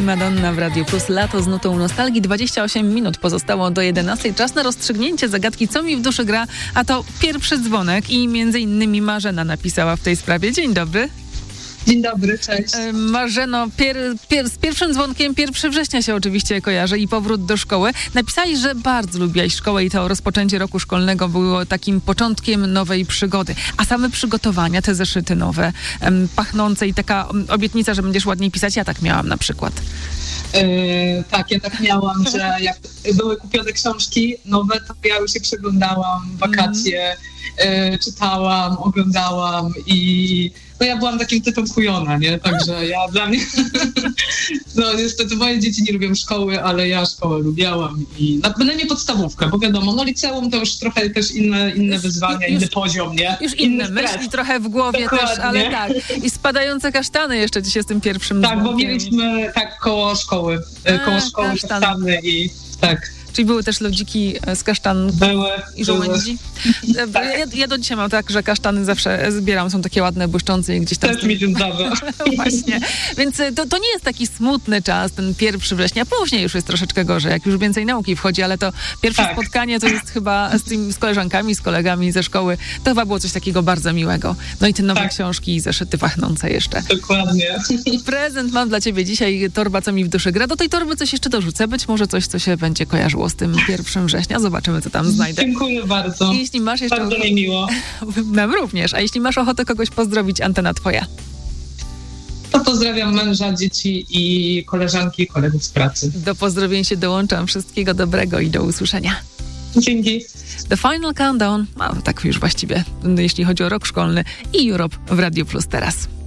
Madonna w Radiu Plus. Lato z nutą nostalgii. 28 minut pozostało do 11. Czas na rozstrzygnięcie zagadki, co mi w duszy gra, a to pierwszy dzwonek i między innymi Marzena napisała w tej sprawie. Dzień dobry. Dzień dobry, cześć. Marzeno, z pierwszym dzwonkiem 1 września się oczywiście kojarzy i powrót do szkoły. Napisałeś, że bardzo lubiłaś szkołę i to rozpoczęcie roku szkolnego było takim początkiem nowej przygody. A same przygotowania, te zeszyty nowe, pachnące i taka obietnica, że będziesz ładniej pisać, ja tak miałam na przykład. Tak, ja tak miałam, że jak były kupione książki nowe, to ja już je przeglądałam, wakacje, czytałam, oglądałam i no ja byłam takim typem kujona, nie? Także dla mnie, no niestety moje dzieci nie lubią szkoły, ale ja szkołę lubiałam i bynajmniej podstawówkę, bo wiadomo, no liceum to już trochę też inne wyzwania, inny poziom, nie? Już inne myśli trochę w głowie. Dokładnie. Też, ale tak. I spadające kasztany jeszcze dzisiaj z tym pierwszym tak, bo mieliśmy koło szkoły kasztany i tak. Czyli były też lodziki z kasztanów i żołędzi? Ja do dzisiaj mam tak, że kasztany zawsze zbieram, są takie ładne, błyszczące i gdzieś tam... Też mi się zdarza. Właśnie. Więc to nie jest taki smutny czas, ten 1 września. Później już jest troszeczkę gorzej, jak już więcej nauki wchodzi, ale to pierwsze spotkanie to jest chyba z koleżankami, z kolegami ze szkoły. To chyba było coś takiego bardzo miłego. No i te nowe książki i zeszyty pachnące jeszcze. Dokładnie. Prezent mam dla ciebie dzisiaj, torba, co mi w duszy gra. Do tej torby coś jeszcze dorzucę, być może coś, co się będzie kojarzyło z tym 1 września. Zobaczymy, co tam znajdę. Dziękuję bardzo. I jeśli masz jeszcze bardzo mi miło. Nam również. A jeśli masz ochotę kogoś pozdrowić, antena twoja. To pozdrawiam męża, dzieci i koleżanki i kolegów z pracy. Do pozdrowień się dołączam. Wszystkiego dobrego i do usłyszenia. Dzięki. The Final Countdown, tak już właściwie, jeśli chodzi o rok szkolny i Europe w Radiu Plus teraz.